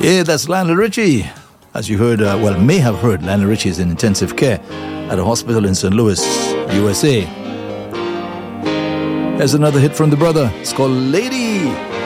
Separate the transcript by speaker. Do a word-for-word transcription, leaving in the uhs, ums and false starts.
Speaker 1: Yeah, that's Lionel Richie. As you heard, uh, well, may have heard, Lionel Richie is in intensive care at a hospital in Saint Louis, U S A. Here's another hit from the brother. It's called Lady.